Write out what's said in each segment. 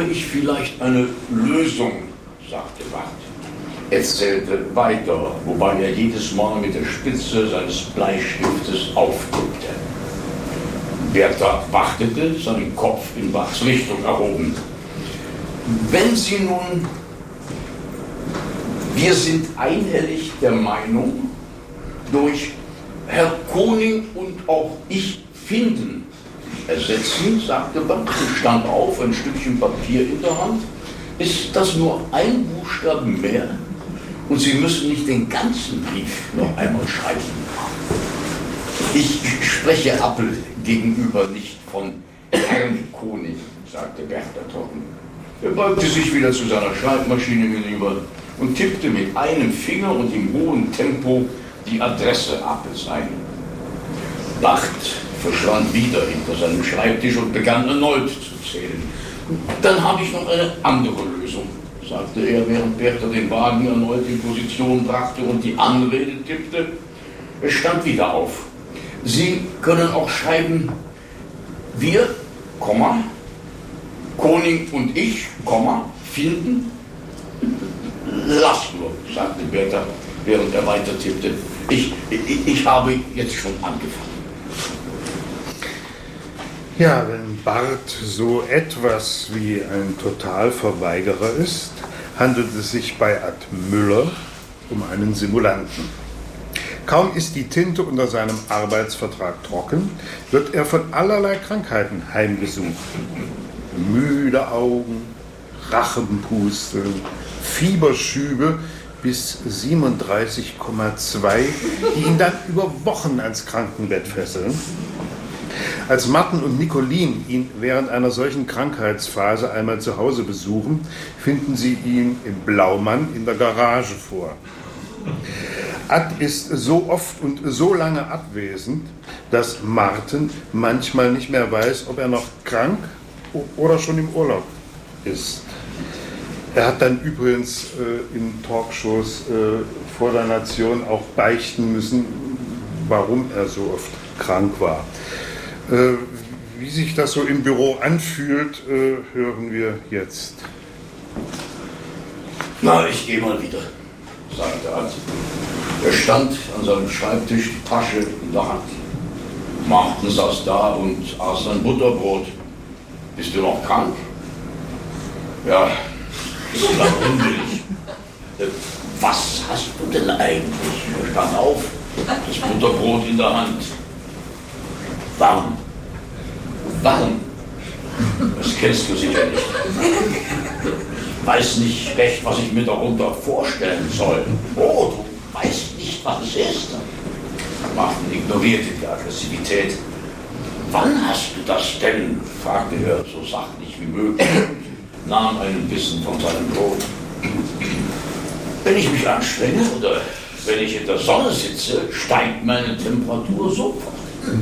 ich vielleicht eine Lösung, sagte Bart. Erzählte weiter, wobei er jedes Mal mit der Spitze seines Bleistiftes auftippte. Bertha wartete, seinen Kopf in Barts Richtung erhoben. Wenn Sie nun... Wir sind einhellig der Meinung, durch Herr Koning und auch ich finden, ersetzen, sagte Bart und stand auf, ein Stückchen Papier in der Hand. Ist das nur ein Buchstaben mehr? Und Sie müssen nicht den ganzen Brief noch einmal schreiben. Ich spreche Appel gegenüber nicht von Herrn Koning, sagte Bertha trocken. Er beugte sich wieder zu seiner Schreibmaschine hinüber und tippte mit einem Finger und im hohen Tempo die Adresse Appels ein. Bart verschwand wieder hinter seinem Schreibtisch und begann erneut zu zählen. Dann habe ich noch eine andere Lösung, sagte er, während Bertha den Wagen erneut in Position brachte und die Anrede tippte. Er stand wieder auf. Sie können auch schreiben, wir, Koning und ich, finden. Lass nur, sagte Bertha, während er weiter tippte. Ich habe jetzt schon angefangen. Ja, wenn Bart so etwas wie ein Totalverweigerer ist, handelt es sich bei Ad Müller um einen Simulanten. Kaum ist die Tinte unter seinem Arbeitsvertrag trocken, wird er von allerlei Krankheiten heimgesucht. Müde Augen, Rachenpusteln, Fieberschübe bis 37,2, die ihn dann über Wochen ans Krankenbett fesseln. Als Martin und Nicolin ihn während einer solchen Krankheitsphase einmal zu Hause besuchen, finden sie ihn im Blaumann in der Garage vor. Ad ist so oft und so lange abwesend, dass Martin manchmal nicht mehr weiß, ob er noch krank oder schon im Urlaub ist. Er hat dann übrigens in Talkshows vor der Nation auch beichten müssen, warum er so oft krank war. Wie sich das so im Büro anfühlt, hören wir jetzt. Na, ich gehe mal wieder, sagte Ad. Er stand an seinem Schreibtisch, die Tasche in der Hand. Martin saß da und aß sein Butterbrot. Bist du noch krank? Ja, ist langweilig. Was hast du denn eigentlich? Er stand auf, das Butterbrot in der Hand. Warm. Warm? Das kennst du sicher nicht. Weiß nicht recht, was ich mir darunter vorstellen soll. Oh, du weißt nicht, was es ist. Martin ignorierte die Aggressivität. Wann hast du das denn? Fragte er so sachlich wie möglich und nahm einen Bissen von seinem Brot. Wenn ich mich anstrenge oder wenn ich in der Sonne sitze, steigt meine Temperatur sofort.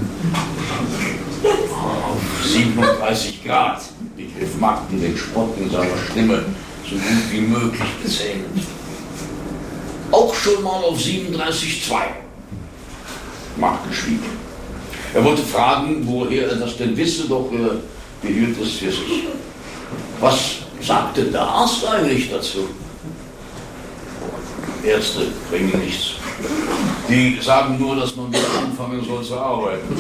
Auf 37 Grad, begriff Martin den Spott in seiner Stimme so gut wie möglich bezähmend. Auch schon mal auf 37,2. Martin schwieg. Er wollte fragen, woher er das denn wisse, doch er behielt es für sich. Was sagte der Arzt eigentlich dazu? Ärzte bringen nichts. Die sagen nur, dass man wieder anfangen soll zu arbeiten.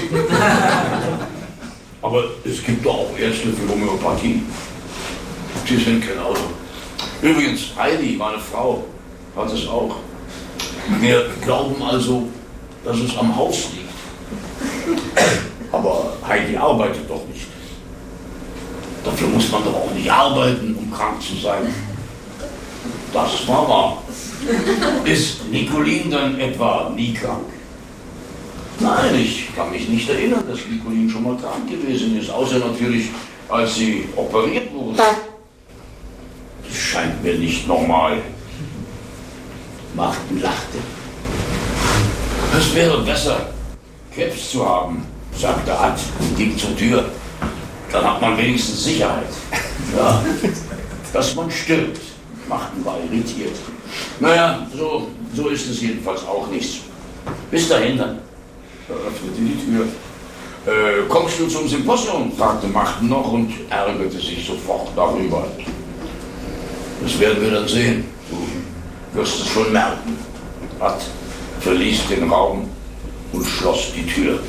Aber es gibt doch auch Ärzte für Homöopathie. Sie sind genauso. Übrigens, Heidi, meine Frau, hat es auch. Wir glauben also, dass es am Haus liegt. Aber Heidi arbeitet doch nicht. Dafür muss man doch auch nicht arbeiten, um krank zu sein. Das war wahr. Ist Nicolin dann etwa nie krank? Nein, ich kann mich nicht erinnern, dass Nicolin schon mal krank gewesen ist, außer natürlich, als sie operiert wurde. Das scheint mir nicht normal. Martin lachte. Es wäre besser, Krebs zu haben, sagte Ad und ging zur Tür. Dann hat man wenigstens Sicherheit. Ja, dass man stirbt. Martin war irritiert. Naja, so ist es jedenfalls auch nicht. Bis dahin dann. Er öffnete die Tür. Kommst du zum Symposium? Fragte Machten noch und ärgerte sich sofort darüber. Das werden wir dann sehen. Du wirst es schon merken. Hat verließ den Raum und schloss die Tür.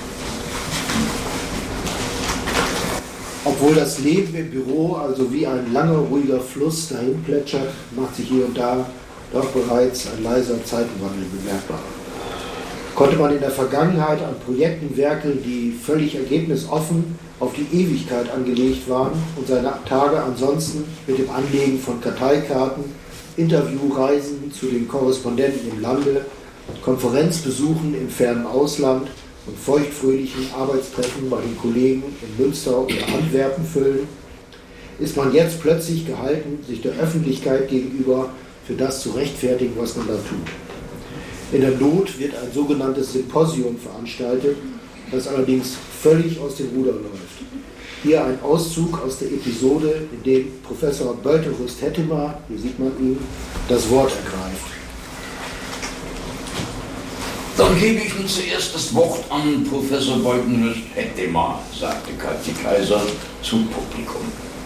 Obwohl das Leben im Büro also wie ein langer, ruhiger Fluss dahin plätschert, macht sich hier und da doch bereits ein leiser Zeitenwandel bemerkbar. Konnte man in der Vergangenheit an Projekten werkeln, die völlig ergebnisoffen auf die Ewigkeit angelegt waren und seine Tage ansonsten mit dem Anlegen von Karteikarten, Interviewreisen zu den Korrespondenten im Lande, Konferenzbesuchen im fernen Ausland und feuchtfröhlichen Arbeitstreffen bei den Kollegen in Münster oder Antwerpen füllen, ist man jetzt plötzlich gehalten, sich der Öffentlichkeit gegenüber für das zu rechtfertigen, was man da tut. In der Not wird ein sogenanntes Symposium veranstaltet, das allerdings völlig aus dem Ruder läuft. Hier ein Auszug aus der Episode, in dem Professor Bölterhus-Tettemer, hier sieht man ihn, das Wort ergreift. Dann gebe ich nun zuerst das Wort an Professor Beutenhöst-Hettemer, sagte Katja Kaiser zum Publikum.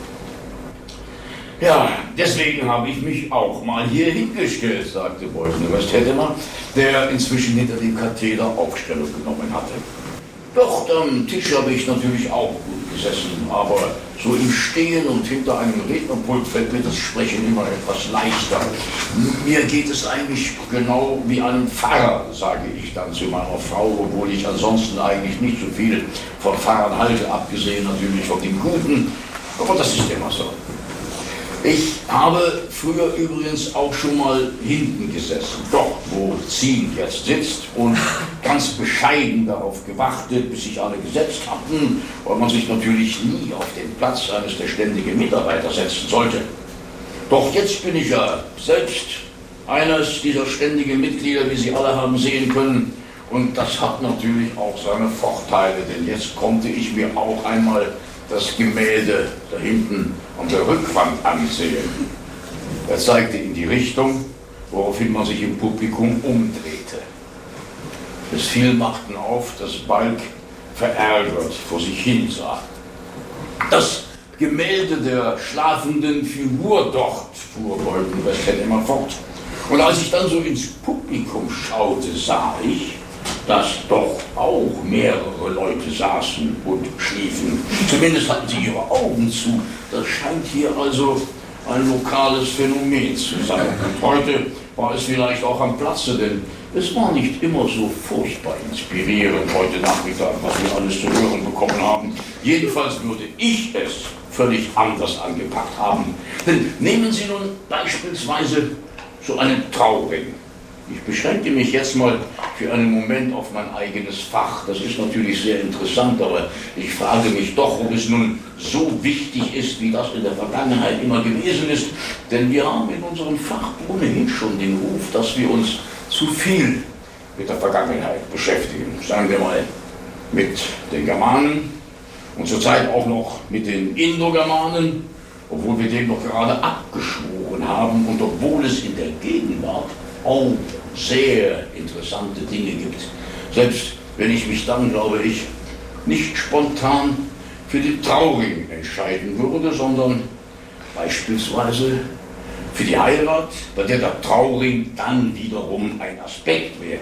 Ja, deswegen habe ich mich auch mal hier hingestellt, sagte Beutenhöst-Hettemer, der inzwischen hinter dem Katheder Aufstellung genommen hatte. Doch am Tisch habe ich natürlich auch gut gesessen, aber so im Stehen und hinter einem Rednerpult fällt mir das Sprechen immer etwas leichter. Mir geht es eigentlich genau wie einem Pfarrer, sage ich dann zu meiner Frau, obwohl ich ansonsten eigentlich nicht so viel von Pfarrern halte, abgesehen natürlich von dem Guten, aber das ist immer so. Ich habe früher übrigens auch schon mal hinten gesessen, dort wo Ziel jetzt sitzt und ganz bescheiden darauf gewartet, bis sich alle gesetzt hatten, weil man sich natürlich nie auf den Platz eines der ständigen Mitarbeiter setzen sollte. Doch jetzt bin ich ja selbst eines dieser ständigen Mitglieder, wie Sie alle haben sehen können, und das hat natürlich auch seine Vorteile, denn jetzt konnte ich mir auch einmal das Gemälde da hinten an der Rückwand ansehen. Er zeigte in die Richtung, woraufhin man sich im Publikum umdrehte. Es fiel Machten auf, dass Balk verärgert vor sich hin sah. Das Gemälde der schlafenden Figur dort, fuhr Beutenhöst immer fort. Und als ich dann so ins Publikum schaute, sah ich, dass doch auch mehrere Leute saßen und schliefen. Zumindest hatten sie ihre Augen zu. Das scheint hier also ein lokales Phänomen zu sein. Und heute war es vielleicht auch am Platze, denn es war nicht immer so furchtbar inspirierend heute Nachmittag, was wir alles zu hören bekommen haben. Jedenfalls würde ich es völlig anders angepackt haben. Denn nehmen Sie nun beispielsweise so einen Trauring. Ich beschränke mich jetzt mal für einen Moment auf mein eigenes Fach. Das ist natürlich sehr interessant, aber ich frage mich doch, ob es nun so wichtig ist, wie das in der Vergangenheit immer gewesen ist. Denn wir haben in unserem Fach ohnehin schon den Ruf, dass wir uns zu viel mit der Vergangenheit beschäftigen. Sagen wir mal mit den Germanen und zurzeit auch noch mit den Indogermanen, obwohl wir dem noch gerade abgeschworen haben und obwohl es in der Gegenwart auch sehr interessante Dinge gibt. Selbst wenn ich mich dann, glaube ich, nicht spontan für den Trauring entscheiden würde, sondern beispielsweise für die Heirat, bei der der Trauring dann wiederum ein Aspekt wäre.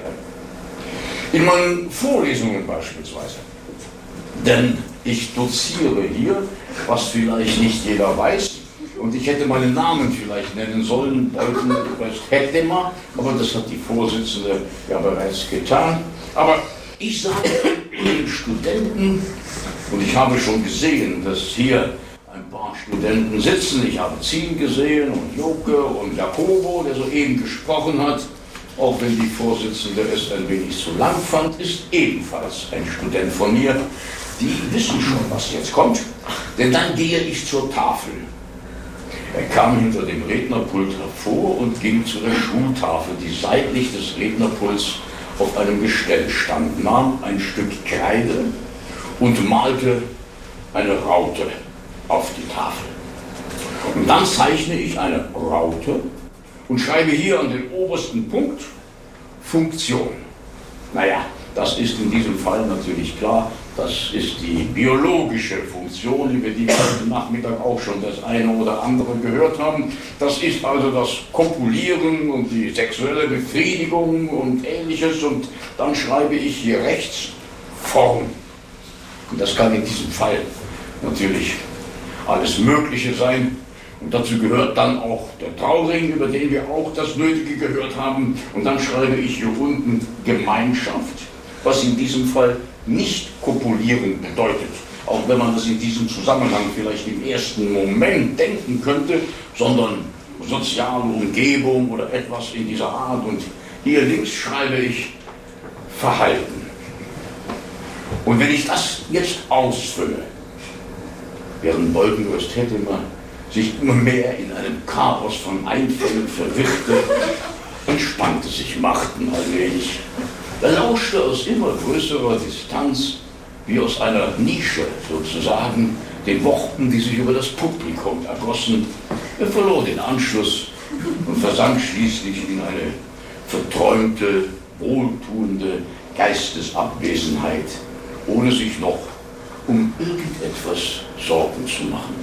In meinen Vorlesungen beispielsweise. Denn ich doziere hier, was vielleicht nicht jeder weiß, und ich hätte meinen Namen vielleicht nennen sollen, Beutenhöst-Hettemer, aber das hat die Vorsitzende ja bereits getan. Aber ich sage den Studenten, und ich habe schon gesehen, dass hier ein paar Studenten sitzen, ich habe Ziem gesehen und Joke und Jakobo, der soeben gesprochen hat, auch wenn die Vorsitzende es ein wenig zu lang fand, ist ebenfalls ein Student von mir. Die wissen schon, was jetzt kommt, denn dann gehe ich zur Tafel. Er kam hinter dem Rednerpult hervor und ging zu der Schultafel, die seitlich des Rednerpults auf einem Gestell stand, nahm ein Stück Kreide und malte eine Raute auf die Tafel. Und dann zeichne ich eine Raute und schreibe hier an den obersten Punkt Funktion. Naja, das ist in diesem Fall natürlich klar Das ist die biologische Funktion, über die wir heute Nachmittag auch schon das eine oder andere gehört haben. Das ist also das Kopulieren und die sexuelle Befriedigung und Ähnliches. Und dann schreibe ich hier rechts Form. Und das kann in diesem Fall natürlich alles Mögliche sein. Und dazu gehört dann auch der Trauring, über den wir auch das Nötige gehört haben. Und dann schreibe ich hier unten Gemeinschaft, was in diesem Fall nicht kopulieren bedeutet. Auch wenn man das in diesem Zusammenhang vielleicht im ersten Moment denken könnte, sondern soziale Umgebung oder etwas in dieser Art. Und hier links schreibe ich Verhalten. Und wenn ich das jetzt ausfülle, während Bolkenhorst Hettinger sich immer mehr in einem Chaos von Einfällen verwirrte, entspannte sich Marten allmählich. Er lauschte aus immer größerer Distanz, wie aus einer Nische sozusagen, den Worten, die sich über das Publikum ergossen. Er verlor den Anschluss und versank schließlich in eine verträumte, wohltuende Geistesabwesenheit, ohne sich noch um irgendetwas Sorgen zu machen.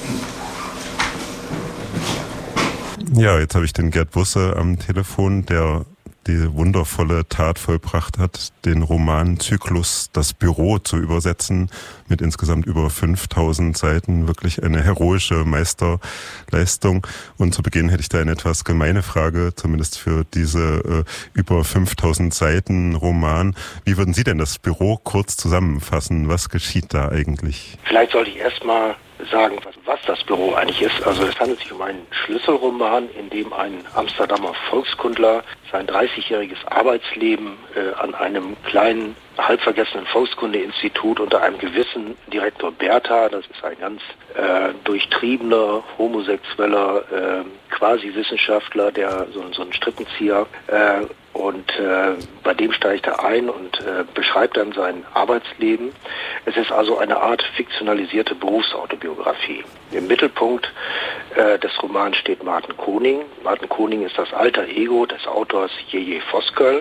Ja, jetzt habe ich den Gerd Busse am Telefon, der die wundervolle Tat vollbracht hat, den Romanzyklus Das Büro zu übersetzen, mit insgesamt über 5000 Seiten. Wirklich eine heroische Meisterleistung. Und zu Beginn hätte ich da eine etwas gemeine Frage, zumindest für diese über 5000 Seiten Roman. Wie würden Sie denn das Büro kurz zusammenfassen? Was geschieht da eigentlich? Vielleicht sollte ich erstmal sagen, was das Büro eigentlich ist. Also es handelt sich um einen Schlüsselroman, in dem ein Amsterdamer Volkskundler sein 30-jähriges Arbeitsleben an einem kleinen, halbvergessenen Volkskundeinstitut unter einem gewissen Direktor Bertha, das ist ein ganz durchtriebener, homosexueller Quasi-Wissenschaftler, der so ein Strippenzieher, und bei dem steigt er ein und beschreibt dann sein Arbeitsleben. Es ist also eine Art fiktionalisierte Berufsautobiografie. Im Mittelpunkt des Romans steht Martin Koning. Martin Koning ist das alter Ego des Autors J.J. Voskuil,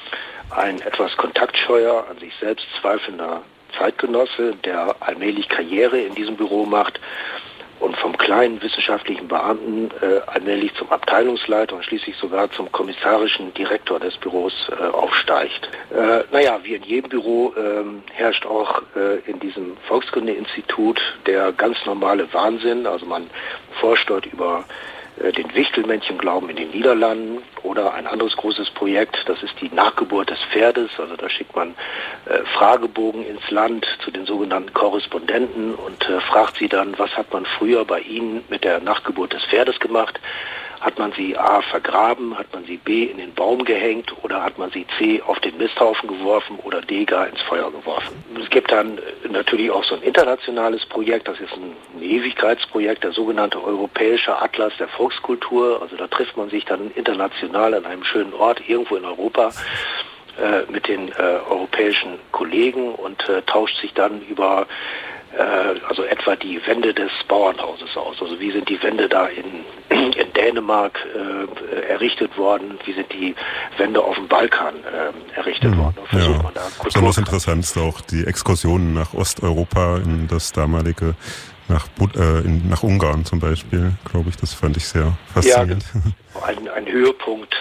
ein etwas kontaktscheuer, an sich selbst zweifelnder Zeitgenosse, der allmählich Karriere in diesem Büro macht und vom kleinen wissenschaftlichen Beamten allmählich zum Abteilungsleiter und schließlich sogar zum kommissarischen Direktor des Büros aufsteigt. Wie in jedem Büro herrscht auch in diesem Volkskundeinstitut der ganz normale Wahnsinn. Also man forscht dort über den Wichtelmännchenglauben in den Niederlanden oder ein anderes großes Projekt, das ist die Nachgeburt des Pferdes. Also da schickt man Fragebogen ins Land zu den sogenannten Korrespondenten und fragt sie dann, was hat man früher bei ihnen mit der Nachgeburt des Pferdes gemacht? Hat man sie A vergraben, hat man sie B in den Baum gehängt oder hat man sie C auf den Misthaufen geworfen oder D gar ins Feuer geworfen? Es gibt dann natürlich auch so ein internationales Projekt, das ist ein Ewigkeitsprojekt, der sogenannte Europäische Atlas der Volkskultur. Also da trifft man sich dann international an einem schönen Ort irgendwo in Europa mit den europäischen Kollegen und tauscht sich dann über also etwa die Wände des Bauernhauses aus. Also wie sind die Wände da in Dänemark errichtet worden? Wie sind die Wände auf dem Balkan errichtet worden? Ja. Man da besonders interessant ist auch die Exkursionen nach Osteuropa in das damalige, nach Ungarn zum Beispiel, glaube ich. Das fand ich sehr faszinierend. Ja, ein Höhepunkt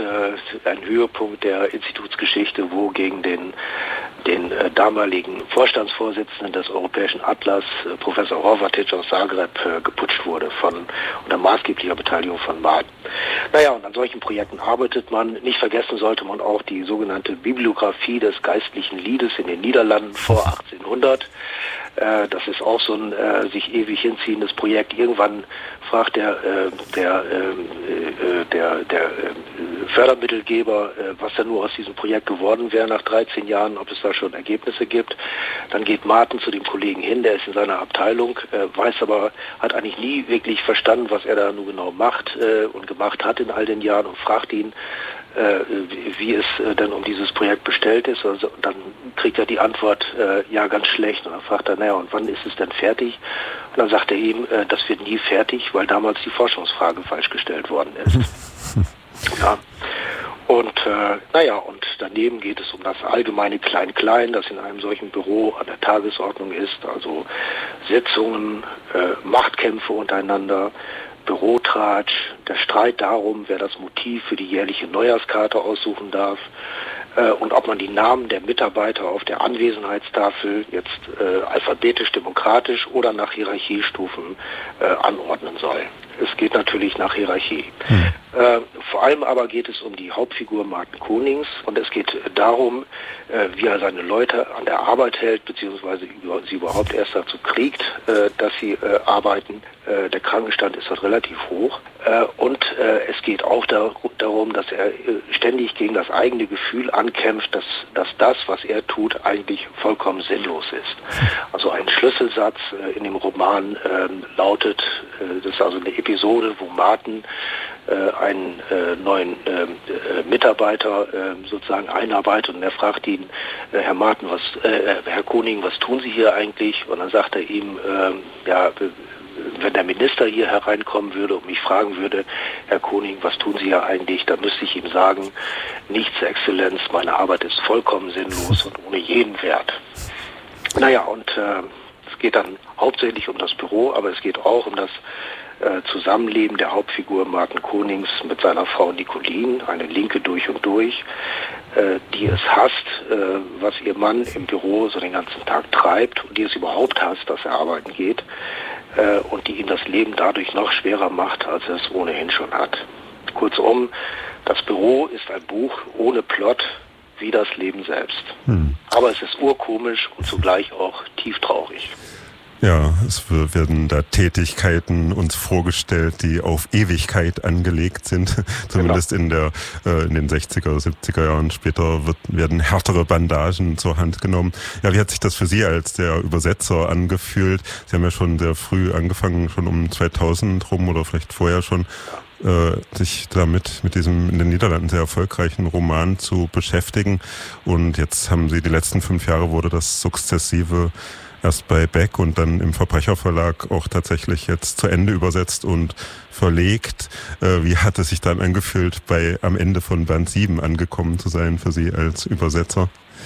der Institutsgeschichte, wo gegen den damaligen Vorstandsvorsitzenden des Europäischen Atlas, Professor Horvatic aus Zagreb, geputscht wurde unter maßgeblicher Beteiligung von Martin. Und an solchen Projekten arbeitet man. Nicht vergessen sollte man auch die sogenannte Bibliographie des geistlichen Liedes in den Niederlanden vor 1800. Das ist auch so ein sich ewig hinziehendes Projekt. Irgendwann fragt der Fördermittelgeber, was denn nur aus diesem Projekt geworden wäre nach 13 Jahren, ob es da schon Ergebnisse gibt. Dann geht Martin zu dem Kollegen hin, der ist in seiner Abteilung, hat eigentlich nie wirklich verstanden, was er da nun genau macht und gemacht hat in all den Jahren und fragt ihn, wie es denn um dieses Projekt bestellt ist. Also, dann kriegt er die Antwort, ja, ganz schlecht. Und dann fragt er, und wann ist es denn fertig? Und dann sagt er ihm, das wird nie fertig, weil damals die Forschungsfrage falsch gestellt worden ist. Ja. Und und daneben geht es um das allgemeine Klein-Klein, das in einem solchen Büro an der Tagesordnung ist, also Sitzungen, Machtkämpfe untereinander, Bürotratsch, der Streit darum, wer das Motiv für die jährliche Neujahrskarte aussuchen darf und ob man die Namen der Mitarbeiter auf der Anwesenheitstafel jetzt alphabetisch, demokratisch oder nach Hierarchiestufen anordnen soll. Es geht natürlich nach Hierarchie. Vor allem aber geht es um die Hauptfigur Martin Konings und es geht darum, wie er seine Leute an der Arbeit hält, beziehungsweise sie überhaupt erst dazu kriegt, dass sie arbeiten. Der Krankenstand ist dort relativ hoch. Und es geht auch darum, dass er ständig gegen das eigene Gefühl ankämpft, dass das, was er tut, eigentlich vollkommen sinnlos ist. Also ein Schlüsselsatz in dem Roman lautet, das ist also eine Episode, wo Martin einen neuen Mitarbeiter sozusagen einarbeitet und er fragt ihn, Herr Koning, was tun Sie hier eigentlich? Und dann sagt er ihm, wenn der Minister hier hereinkommen würde und mich fragen würde, Herr Koning, was tun Sie hier eigentlich, dann müsste ich ihm sagen, nichts, Exzellenz, meine Arbeit ist vollkommen sinnlos und ohne jeden Wert. Es geht dann hauptsächlich um das Büro, aber es geht auch um das Zusammenleben der Hauptfigur Martin Konings mit seiner Frau Nicolin, eine Linke durch und durch, die es hasst, was ihr Mann im Büro so den ganzen Tag treibt und die es überhaupt hasst, dass er arbeiten geht und die ihm das Leben dadurch noch schwerer macht, als er es ohnehin schon hat. Kurzum, das Büro ist ein Buch ohne Plot, wie das Leben selbst. Aber es ist urkomisch und zugleich auch tieftraurig. Ja, es werden da Tätigkeiten uns vorgestellt, die auf Ewigkeit angelegt sind. Zumindest genau. In den 60er, 70er Jahren. Später werden härtere Bandagen zur Hand genommen. Ja, wie hat sich das für Sie als der Übersetzer angefühlt? Sie haben ja schon sehr früh angefangen, schon um 2000 rum oder vielleicht vorher schon, sich damit mit diesem in den Niederlanden sehr erfolgreichen Roman zu beschäftigen. Und jetzt haben Sie die letzten 5 Jahre wurde das sukzessive erst bei Beck und dann im Verbrecherverlag auch tatsächlich jetzt zu Ende übersetzt und verlegt. Wie hat es sich dann angefühlt, am Ende von Band 7 angekommen zu sein für Sie als Übersetzer?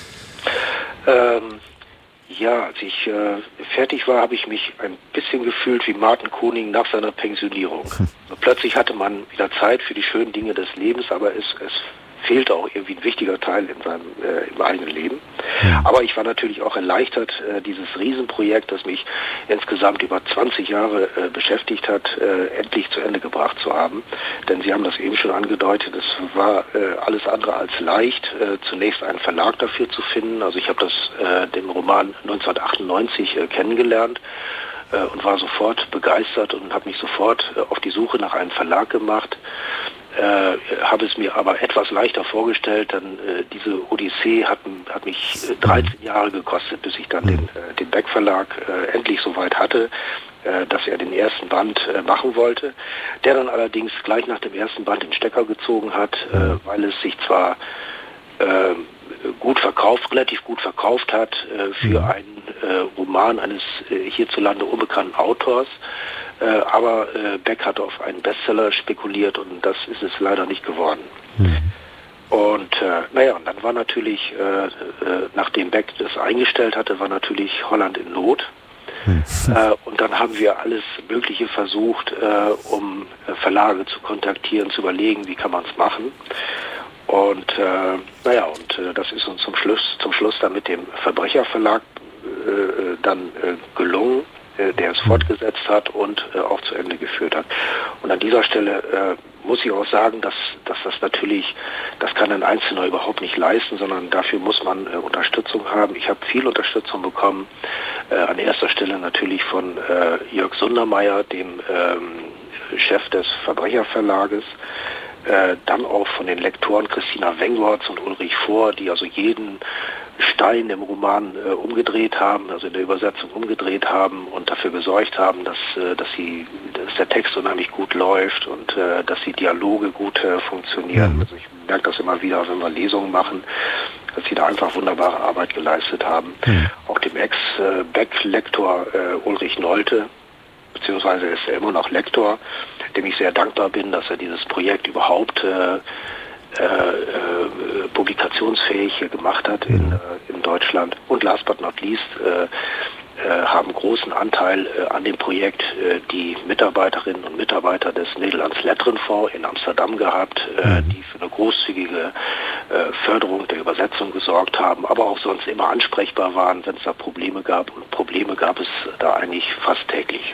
Als ich fertig war, habe ich mich ein bisschen gefühlt wie Martin Koning nach seiner Pensionierung. Plötzlich hatte man wieder Zeit für die schönen Dinge des Lebens, aber es fehlte auch irgendwie ein wichtiger Teil in seinem im eigenen Leben. Aber ich war natürlich auch erleichtert, dieses Riesenprojekt, das mich insgesamt über 20 Jahre beschäftigt hat, endlich zu Ende gebracht zu haben. Denn Sie haben das eben schon angedeutet, es war alles andere als leicht, zunächst einen Verlag dafür zu finden. Also ich habe den Roman 1998 kennengelernt und war sofort begeistert und habe mich sofort auf die Suche nach einem Verlag gemacht. Habe es mir aber etwas leichter vorgestellt, denn diese Odyssee hat mich 13 Jahre gekostet, bis ich dann den Beck Verlag endlich so weit hatte, dass er den ersten Band machen wollte, der dann allerdings gleich nach dem ersten Band den Stecker gezogen hat, weil es sich zwar relativ gut verkauft hat für einen Roman eines hierzulande unbekannten Autors, aber Beck hat auf einen Bestseller spekuliert und das ist es leider nicht geworden. Und und dann war natürlich, nachdem Beck das eingestellt hatte, war natürlich Holland in Not. Und dann haben wir alles Mögliche versucht, um Verlage zu kontaktieren, zu überlegen, wie kann man es machen. Und das ist uns zum Schluss dann mit dem Verbrecherverlag dann gelungen, der es fortgesetzt hat und auch zu Ende geführt hat. Und an dieser Stelle muss ich auch sagen, dass das natürlich, das kann ein Einzelner überhaupt nicht leisten, sondern dafür muss man Unterstützung haben. Ich habe viel Unterstützung bekommen, an erster Stelle natürlich von Jörg Sundermeier, dem Chef des Verbrecherverlages, dann auch von den Lektoren Christina Wengworts und Ulrich Vohr, die also jeden Stein im Roman umgedreht haben, also in der Übersetzung umgedreht haben und dafür gesorgt haben, dass der Text unheimlich gut läuft und dass die Dialoge gut funktionieren. Also ich merke das immer wieder, wenn wir Lesungen machen, dass sie da einfach wunderbare Arbeit geleistet haben. Auch dem Ex-Beck-Lektor Ulrich Nolte, beziehungsweise ist er immer noch Lektor, dem ich sehr dankbar bin, dass er dieses Projekt überhaupt publikationsfähig hier gemacht hat in Deutschland. Und last but not least haben großen Anteil an dem Projekt die Mitarbeiterinnen und Mitarbeiter des Nederlands Letterenfonds in Amsterdam gehabt, die für eine großzügige Förderung der Übersetzung gesorgt haben, aber auch sonst immer ansprechbar waren, wenn es da Probleme gab. Und Probleme gab es da eigentlich fast täglich.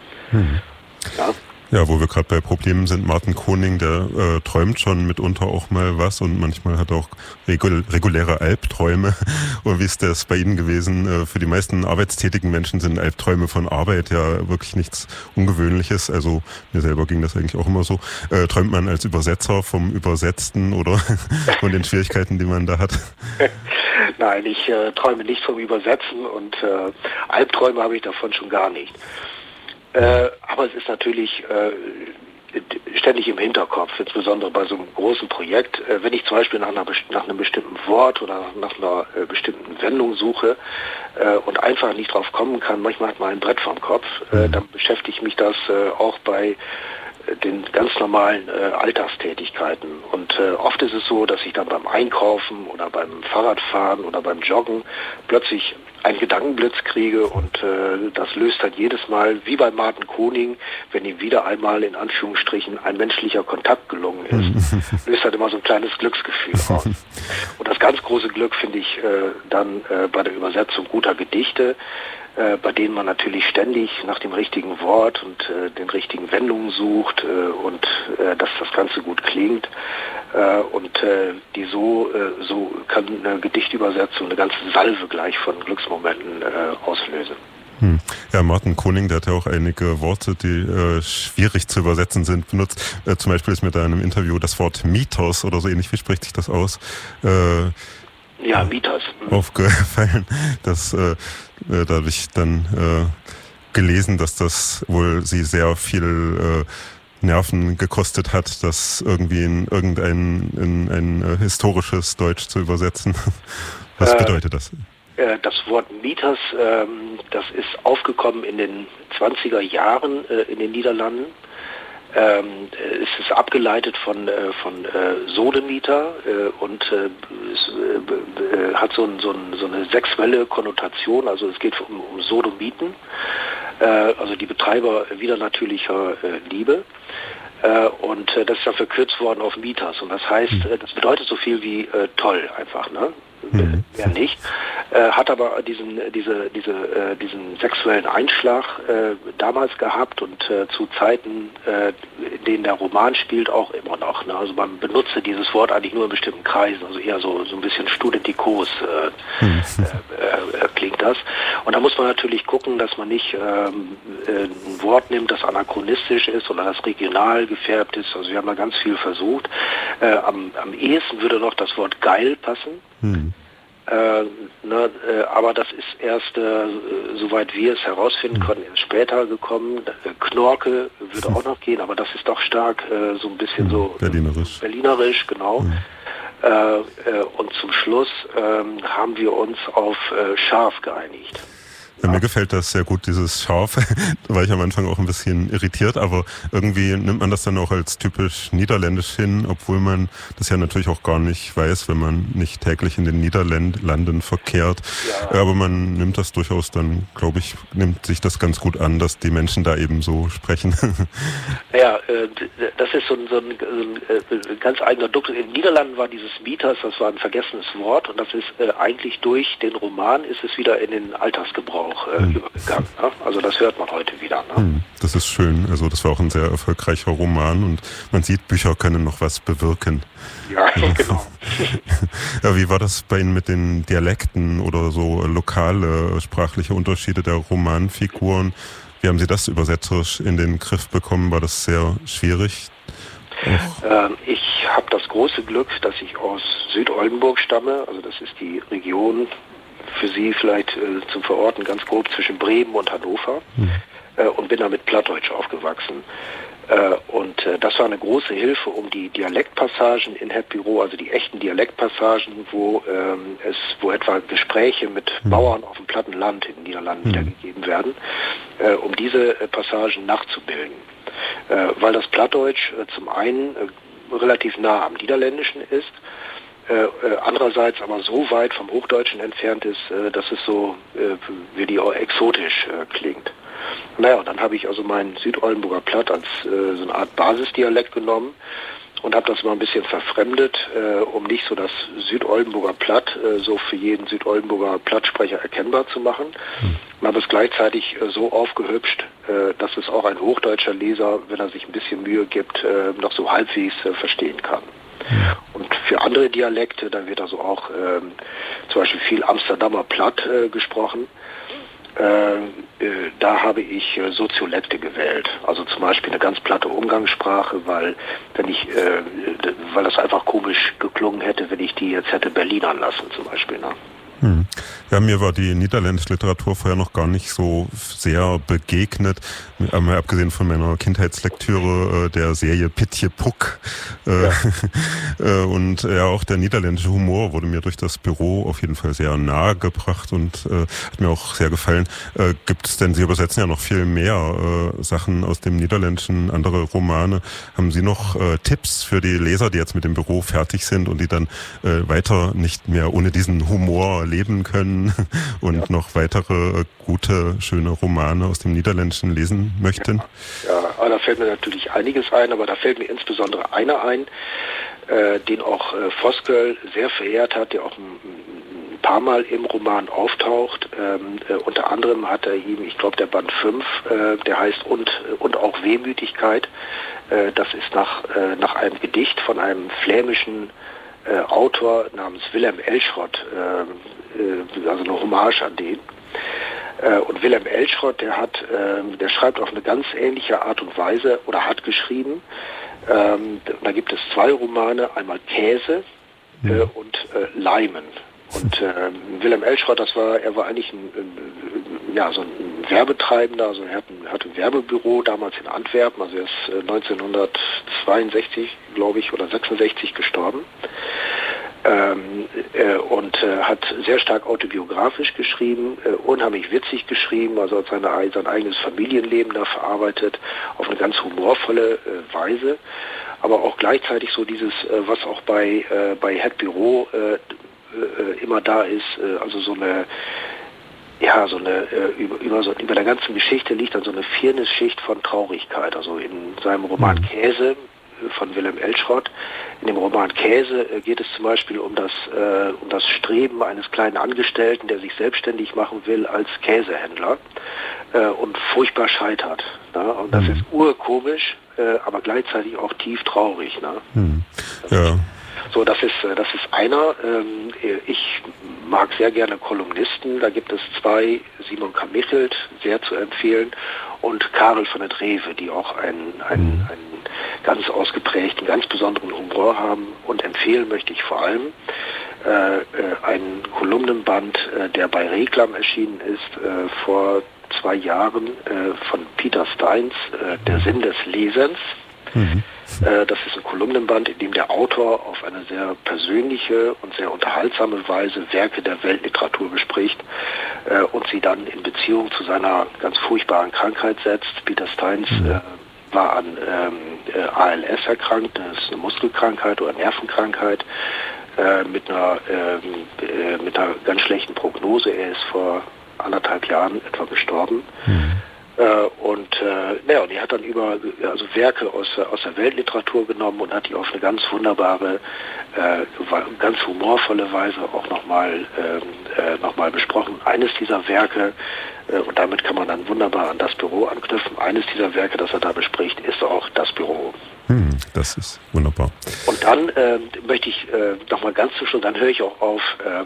Ja. Ja, wo wir gerade bei Problemen sind, Martin Koning, der träumt schon mitunter auch mal was und manchmal hat er auch reguläre Albträume. Und wie ist das bei Ihnen gewesen? Für die meisten arbeitstätigen Menschen sind Albträume von Arbeit ja wirklich nichts Ungewöhnliches. Also mir selber ging das eigentlich auch immer so. Träumt man als Übersetzer vom Übersetzten oder von den Schwierigkeiten, die man da hat? Nein, ich träume nicht vom Übersetzen und Albträume habe ich davon schon gar nicht. Aber es ist natürlich ständig im Hinterkopf, insbesondere bei so einem großen Projekt. Wenn ich zum Beispiel nach einem bestimmten Wort oder nach einer bestimmten Wendung suche und einfach nicht drauf kommen kann, manchmal hat man ein Brett vorm Kopf, dann beschäftigt mich das auch bei den ganz normalen Alltagstätigkeiten. Und oft ist es so, dass ich dann beim Einkaufen oder beim Fahrradfahren oder beim Joggen plötzlich einen Gedankenblitz kriege und das löst dann jedes Mal, wie bei Martin Koning, wenn ihm wieder einmal in Anführungsstrichen ein menschlicher Kontakt gelungen ist, löst dann immer so ein kleines Glücksgefühl aus. Und das ganz große Glück finde ich dann bei der Übersetzung guter Gedichte, bei denen man natürlich ständig nach dem richtigen Wort und den richtigen Wendungen sucht und dass das Ganze gut klingt und die so kann eine Gedichtübersetzung eine ganze Salve gleich von Glücksmomenten auslösen. Ja, Martin Koning, der hat ja auch einige Worte, die schwierig zu übersetzen sind, benutzt. Zum Beispiel ist mir da in einem Interview das Wort Mythos oder so ähnlich, wie spricht sich das aus? Ja, Mythos. Aufgefallen, dass da habe ich dann gelesen, dass das wohl sie sehr viel Nerven gekostet hat, das irgendwie in ein historisches Deutsch zu übersetzen. Was bedeutet das? Das Wort Mythos, das ist aufgekommen in den 20er Jahren in den Niederlanden. Es ist abgeleitet von Sodomiter und es hat so eine sexuelle Konnotation, also es geht um Sodomiten, also die Betreiber widernatürlicher Liebe. Und das ist dann verkürzt worden auf Mythos. Und das heißt, das bedeutet so viel wie toll einfach, ne? Mehr nicht. Hat aber diesen sexuellen Einschlag damals gehabt und zu Zeiten, in denen der Roman spielt, auch immer noch. Ne? Also man benutzt dieses Wort eigentlich nur in bestimmten Kreisen, also eher so ein bisschen studentikos klingt das. Und da muss man natürlich gucken, dass man nicht ein Wort nimmt, das anachronistisch ist oder das regional gefärbt ist. Also wir haben da ganz viel versucht. Am ehesten würde noch das Wort geil passen. Aber das ist erst, soweit wir es herausfinden konnten, erst später gekommen. Knorke würde auch noch gehen, aber das ist doch stark so ein bisschen so Berlinerisch, genau. Und zum Schluss haben wir uns auf scharf geeinigt. Ja, mir gefällt das sehr gut, dieses Scharf. Da war ich am Anfang auch ein bisschen irritiert, aber irgendwie nimmt man das dann auch als typisch niederländisch hin, obwohl man das ja natürlich auch gar nicht weiß, wenn man nicht täglich in den Niederlanden verkehrt. Ja. Aber man nimmt das durchaus dann, glaube ich, nimmt sich das ganz gut an, dass die Menschen da eben so sprechen. Ja, das ist so ein ganz eigener Duktus. In den Niederlanden war dieses Mythos, das war ein vergessenes Wort und das ist eigentlich durch den Roman ist es wieder in den Alltagsgebrauch übergegangen. Ne? Also das hört man heute wieder. Ne? Das ist schön. Also das war auch ein sehr erfolgreicher Roman und man sieht, Bücher können noch was bewirken. Ja, genau. Ja, wie war das bei Ihnen mit den Dialekten oder so lokale sprachliche Unterschiede der Romanfiguren? Wie haben Sie das übersetzerisch in den Griff bekommen? War das sehr schwierig? Ich habe das große Glück, dass ich aus Südoldenburg stamme. Also das ist die Region, für Sie vielleicht zum Verorten ganz grob zwischen Bremen und Hannover und bin da mit Plattdeutsch aufgewachsen. Und das war eine große Hilfe, um die Dialektpassagen in Het Bureau, also die echten Dialektpassagen, wo etwa Gespräche mit Bauern auf dem platten Land in den Niederlanden wiedergegeben werden, um diese Passagen nachzubilden. Weil das Plattdeutsch zum einen relativ nah am Niederländischen ist, andererseits aber so weit vom Hochdeutschen entfernt ist, dass es so wie die auch exotisch klingt. Naja, und dann habe ich also meinen Südoldenburger Platt als so eine Art Basisdialekt genommen und habe das mal ein bisschen verfremdet, um nicht so das Südoldenburger Platt so für jeden Südoldenburger Plattsprecher erkennbar zu machen. Und habe es gleichzeitig so aufgehübscht, dass es auch ein hochdeutscher Leser, wenn er sich ein bisschen Mühe gibt, noch so halbwegs verstehen kann. Und für andere Dialekte, da wird also auch zum Beispiel viel Amsterdamer Platt gesprochen. Da habe ich Soziolekte gewählt, also zum Beispiel eine ganz platte Umgangssprache, weil das einfach komisch geklungen hätte, wenn ich die jetzt hätte Berlinern lassen zum Beispiel. Ne? Ja, mir war die niederländische Literatur vorher noch gar nicht so sehr begegnet, mal abgesehen von meiner Kindheitslektüre der Serie Pietje Puk. Und ja, auch der niederländische Humor wurde mir durch das Büro auf jeden Fall sehr nahe gebracht und hat mir auch sehr gefallen. Gibt es denn, Sie übersetzen ja noch viel mehr Sachen aus dem Niederländischen, andere Romane. Haben Sie noch Tipps für die Leser, die jetzt mit dem Büro fertig sind und die dann weiter nicht mehr ohne diesen Humor leben können und noch weitere gute, schöne Romane aus dem Niederländischen lesen möchten? Ja, da fällt mir natürlich einiges ein, aber da fällt mir insbesondere einer ein, den auch Voskuil sehr verehrt hat, der auch ein paar Mal im Roman auftaucht. Unter anderem hat er ihm, ich glaube der Band 5, der heißt und auch Wehmütigkeit. Das ist nach einem Gedicht von einem flämischen Autor namens Willem Elschrott, also eine Hommage an den. Und Willem Elschrott, der schreibt auf eine ganz ähnliche Art und Weise oder hat geschrieben. Da gibt es 2 Romane, einmal Käse und Leimen. Und Willem Elschrott, er war eigentlich so ein Werbetreibender, also er hatte ein Werbebüro damals in Antwerpen, also er ist 1962, glaube ich, oder 66 gestorben. Und hat sehr stark autobiografisch geschrieben, unheimlich witzig geschrieben, also hat sein eigenes Familienleben da verarbeitet, auf eine ganz humorvolle Weise, aber auch gleichzeitig so dieses, was auch bei Het Bureau immer da ist, also über der ganzen Geschichte liegt dann so eine Firnisschicht von Traurigkeit, also in seinem Roman Käse von Willem Elschrott. In dem Roman Käse geht es zum Beispiel um das Streben eines kleinen Angestellten, der sich selbstständig machen will als Käsehändler und furchtbar scheitert. Ne? Und das ist urkomisch, aber gleichzeitig auch tief traurig. Ne? Ja. So, das ist einer. Ich mag sehr gerne Kolumnisten. Da gibt es 2, Simon Kamichelt, sehr zu empfehlen, und Karel van der Drewe, die auch einen ganz ausgeprägten, ganz besonderen Humor haben. Und empfehlen möchte ich vor allem einen Kolumnenband, der bei Reklam erschienen ist, vor 2 Jahren, von Peter Steins, Der Sinn des Lesens. Das ist ein Kolumnenband, in dem der Autor auf eine sehr persönliche und sehr unterhaltsame Weise Werke der Weltliteratur bespricht und sie dann in Beziehung zu seiner ganz furchtbaren Krankheit setzt. Peter Steins war an ALS erkrankt, das ist eine Muskelkrankheit oder Nervenkrankheit, mit einer ganz schlechten Prognose. Er ist vor 1,5 Jahren etwa gestorben. Und er hat dann Werke aus der Weltliteratur genommen und hat die auf eine ganz wunderbare, ganz humorvolle Weise auch nochmal besprochen. Eines dieser Werke, und damit kann man dann wunderbar an Das Büro anknüpfen, eines dieser Werke, das er da bespricht, ist auch Das Büro. Das ist wunderbar. Und dann möchte ich nochmal ganz zum Schluss, dann höre ich auch auf,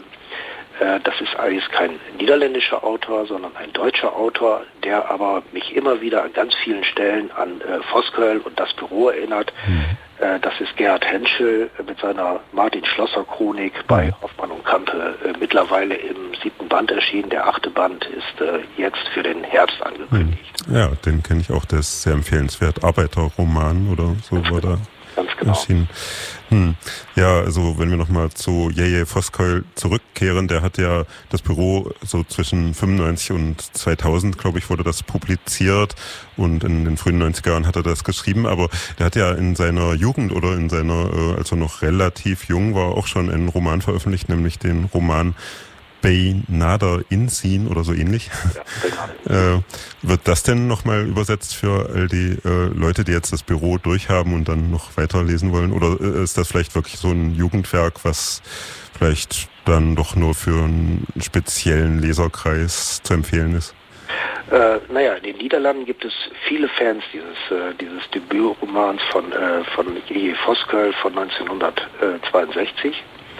das ist eigentlich kein niederländischer Autor, sondern ein deutscher Autor, der aber mich immer wieder an ganz vielen Stellen an Voskuil und Das Büro erinnert. Das ist Gerhard Henschel mit seiner Martin-Schlosser-Chronik bei Hoffmann und Campe, mittlerweile im 7. Band erschienen. Der 8. Band ist jetzt für den Herbst angekündigt. Ja, den kenne ich auch, der ist sehr empfehlenswert. Arbeiterroman oder so war da. Ganz genau. erschienen. Ja, also wenn wir nochmal zu Jeje Voskuil zurückkehren, der hat ja das Büro so zwischen 95 und 2000, glaube ich, wurde das publiziert und in den frühen 90er Jahren hat er das geschrieben, aber der hat ja in seiner Jugend oder in seiner, als er noch relativ jung war, auch schon einen Roman veröffentlicht, nämlich den Roman Beinader Inzien oder so ähnlich. Ja, wird das denn nochmal übersetzt für all die Leute, die jetzt das Büro durchhaben und dann noch weiterlesen wollen? Oder ist das vielleicht wirklich so ein Jugendwerk, was vielleicht dann doch nur für einen speziellen Leserkreis zu empfehlen ist? In den Niederlanden gibt es viele Fans dieses Debütromans von Jeje Voskuil von 1962.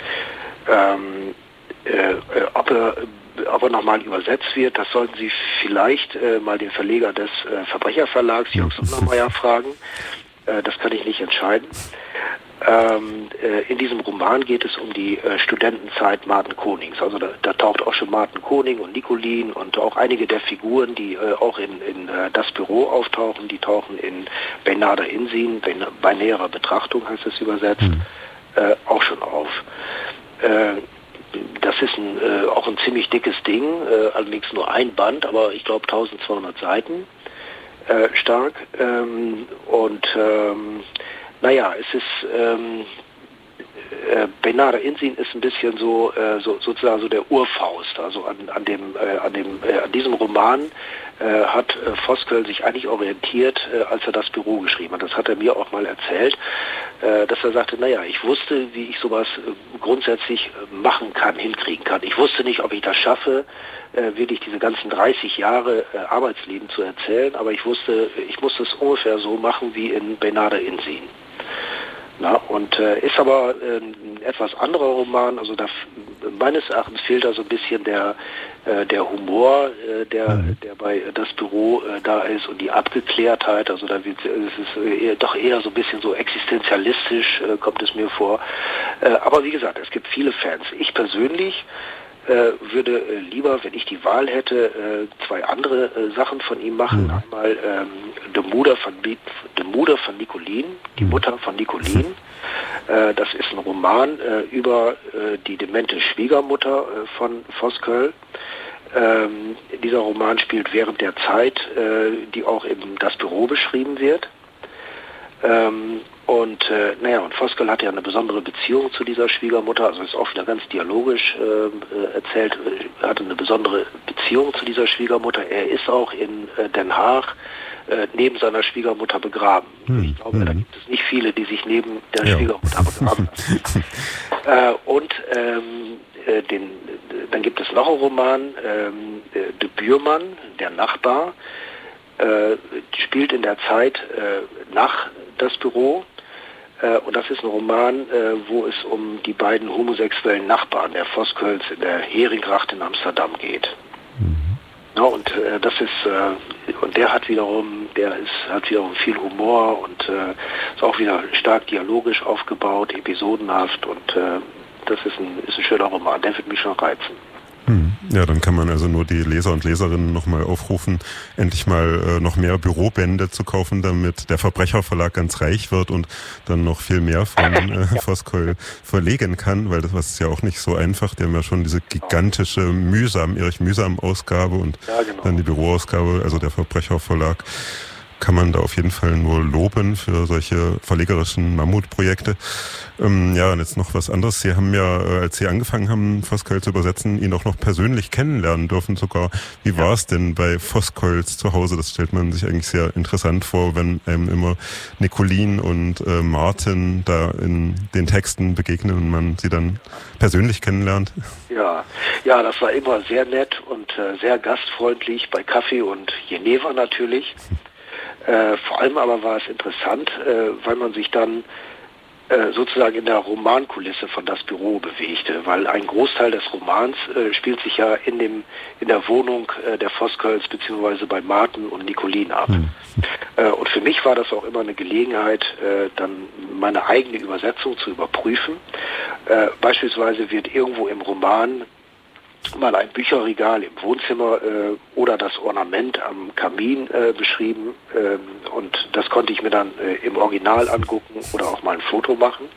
Ob er nochmal übersetzt wird, das sollten Sie vielleicht mal den Verleger des Verbrecherverlags, Jörg Sundermeier, fragen. Das kann ich nicht entscheiden. In diesem Roman geht es um die Studentenzeit Martin Konings. Also da taucht auch schon Martin Koning und Nicolin und auch einige der Figuren, die auch in das Büro auftauchen, die tauchen in Beinader Inzien, bei näherer Betrachtung heißt es übersetzt, auch schon auf. Das ist auch ein ziemlich dickes Ding, allerdings nur ein Band, aber ich glaube 1200 Seiten stark. Es ist Beinader Inzien ist ein bisschen sozusagen so der Urfaust. Also an diesem Roman hat Voskuil sich eigentlich orientiert, als er das Büro geschrieben hat. Das hat er mir auch mal erzählt, dass er sagte, ich wusste, wie ich sowas grundsätzlich hinkriegen kann. Ich wusste nicht, ob ich das schaffe, wirklich diese ganzen 30 Jahre Arbeitsleben zu erzählen, aber ich wusste, ich musste es ungefähr so machen wie in Beinader Inzien. Ist aber ein etwas anderer Roman, also meines Erachtens fehlt da so ein bisschen der Humor, der bei das Büro da ist und die Abgeklärtheit, also es ist doch eher so ein bisschen so existenzialistisch, kommt es mir vor. Aber wie gesagt, es gibt viele Fans. Ich persönlich würde lieber, wenn ich die Wahl hätte, zwei andere Sachen von ihm machen. Einmal The Mother von Nicolin, die Mutter von Nicolin. Das ist ein Roman über die demente Schwiegermutter von Voskuil. Dieser Roman spielt während der Zeit, die auch in das Büro beschrieben wird. Und Voskuil hat ja eine besondere Beziehung zu dieser Schwiegermutter, also ist auch wieder ganz dialogisch erzählt, hatte eine besondere Beziehung zu dieser Schwiegermutter. Er ist auch in Den Haag neben seiner Schwiegermutter begraben. Ich glaube, da gibt es nicht viele, die sich neben der Schwiegermutter begraben. Dann gibt es noch einen Roman, De Buurman, der Nachbar, spielt in der Zeit nach das Büro. Und das ist ein Roman, wo es um die beiden homosexuellen Nachbarn der Voskuils in der Heringracht in Amsterdam geht. Der hat wiederum viel Humor und ist auch wieder stark dialogisch aufgebaut, episodenhaft und das ist ein schöner Roman, der wird mich schon reizen. Ja, dann kann man also nur die Leser und Leserinnen nochmal aufrufen, endlich mal noch mehr Bürobände zu kaufen, damit der Verbrecherverlag ganz reich wird und dann noch viel mehr von Voskuil verlegen kann, weil das ist ja auch nicht so einfach. Die haben ja schon diese gigantische Erich Mühsam Ausgabe und dann die Büroausgabe, also der Verbrecherverlag. Kann man da auf jeden Fall nur loben für solche verlegerischen Mammutprojekte. Und jetzt noch was anderes. Sie haben ja, als Sie angefangen haben, Voskuil zu übersetzen, ihn auch noch persönlich kennenlernen dürfen sogar. Wie war es denn bei Voskuils zu Hause? Das stellt man sich eigentlich sehr interessant vor, wenn einem immer Nicolin und Martin da in den Texten begegnen und man sie dann persönlich kennenlernt. Ja, das war immer sehr nett und sehr gastfreundlich bei Kaffee und Geneva natürlich. Vor allem aber war es interessant, weil man sich dann sozusagen in der Romankulisse von das Büro bewegte, weil ein Großteil des Romans spielt sich ja in der Wohnung der Voskuils beziehungsweise bei Martin und Nicolin ab. Und für mich war das auch immer eine Gelegenheit, dann meine eigene Übersetzung zu überprüfen. Beispielsweise wird irgendwo im Roman mal ein Bücherregal im Wohnzimmer oder das Ornament am Kamin beschrieben, und das konnte ich mir dann im Original angucken oder auch mal ein Foto machen.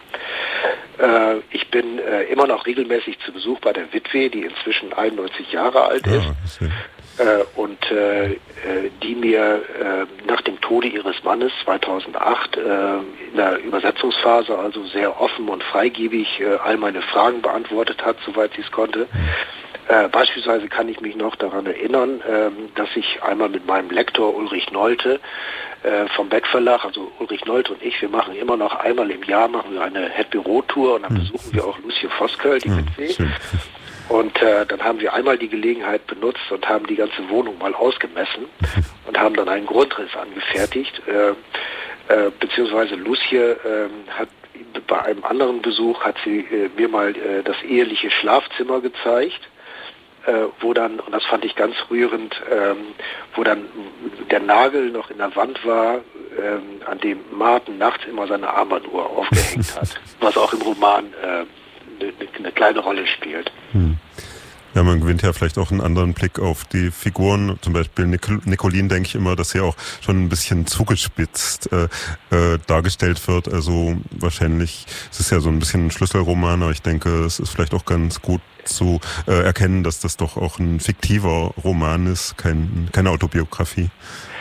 Ich bin immer noch regelmäßig zu Besuch bei der Witwe, die inzwischen 91 Jahre alt ist. Und die mir nach dem Tode ihres Mannes 2008 in der Übersetzungsphase also sehr offen und freigebig all meine Fragen beantwortet hat, soweit sie es konnte. Beispielsweise kann ich mich noch daran erinnern, dass ich einmal mit meinem Lektor Ulrich Nolte vom Beck Verlag, also Ulrich Nolte und ich, wir machen immer noch einmal im Jahr machen wir eine Het-Büro-Tour und dann besuchen wir auch Lucie Voskuil, die Witwe. Und dann haben wir einmal die Gelegenheit benutzt und haben die ganze Wohnung mal ausgemessen und haben dann einen Grundriss angefertigt. Beziehungsweise Lucie hat bei einem anderen Besuch hat sie mir mal das eheliche Schlafzimmer gezeigt, wo dann, und das fand ich ganz rührend, wo dann der Nagel noch in der Wand war, an dem Martin nachts immer seine Armbanduhr aufgehängt hat, was auch im Roman eine kleine Rolle spielt. Ja, man gewinnt ja vielleicht auch einen anderen Blick auf die Figuren. Zum Beispiel Nicolene, denke ich immer, dass sie auch schon ein bisschen zugespitzt dargestellt wird. Also wahrscheinlich, es ist ja so ein bisschen ein Schlüsselroman, aber ich denke, es ist vielleicht auch ganz gut zu erkennen, dass das doch auch ein fiktiver Roman ist, keine Autobiografie.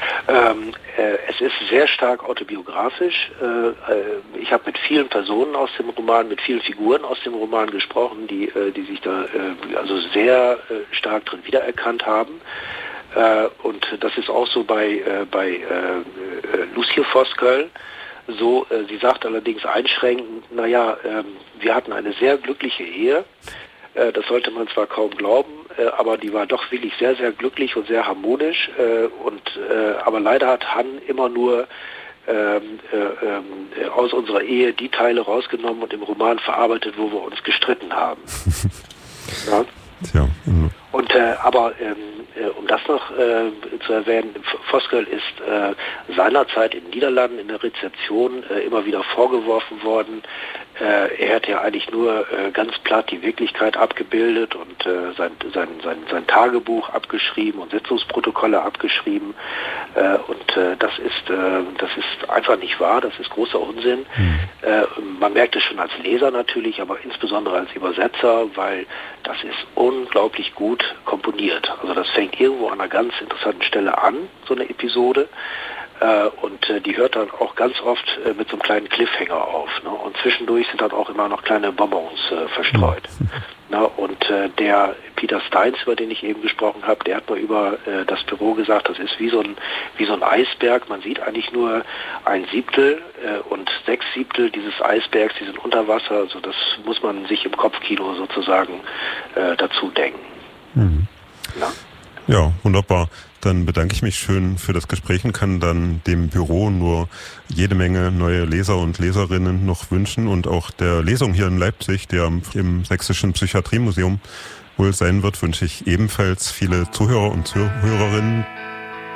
Es ist sehr stark autobiografisch. Ich habe mit vielen Personen aus dem Roman, mit vielen Figuren aus dem Roman gesprochen, die sich da also sehr stark drin wiedererkannt haben. Und das ist auch so bei Lucie Voskuil. So, sie sagt allerdings einschränkend, wir hatten eine sehr glückliche Ehe. Das sollte man zwar kaum glauben, aber die war doch wirklich sehr, sehr glücklich und sehr harmonisch. Aber leider hat Han immer nur aus unserer Ehe die Teile rausgenommen und im Roman verarbeitet, wo wir uns gestritten haben. Ja? Ja. Und um das noch zu erwähnen, Voskuil ist seinerzeit in den Niederlanden in der Rezeption immer wieder vorgeworfen worden, er hätte ja eigentlich nur ganz platt die Wirklichkeit abgebildet und sein Tagebuch abgeschrieben und Sitzungsprotokolle abgeschrieben. Das ist einfach nicht wahr, das ist großer Unsinn. Man merkt es schon als Leser natürlich, aber insbesondere als Übersetzer, weil das ist unglaublich gut komponiert. Also das fängt irgendwo an einer ganz interessanten Stelle an, so eine Episode. Und die hört dann auch ganz oft mit so einem kleinen Cliffhanger auf. Ne? Und zwischendurch sind dann auch immer noch kleine Bonbons verstreut. Und der Peter Steins, über den ich eben gesprochen habe, der hat mal über das Büro gesagt, das ist wie so ein Eisberg. Man sieht eigentlich nur 1/7 und 6/7 dieses Eisbergs, die sind unter Wasser. Also das muss man sich im Kopfkino sozusagen dazu denken. Ja, wunderbar. Dann bedanke ich mich schön für das Gespräch und kann dann dem Büro nur jede Menge neue Leser und Leserinnen noch wünschen und auch der Lesung hier in Leipzig, der im Sächsischen Psychiatriemuseum wohl sein wird, wünsche ich ebenfalls viele Zuhörer und Zuhörerinnen.